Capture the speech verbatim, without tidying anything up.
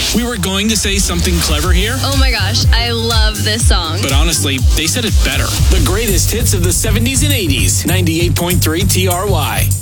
We were going to say something clever here, Oh my gosh, I love this song. but honestly, they said it better. The greatest hits of the seventies and eighties. ninety-eight point three T R Y.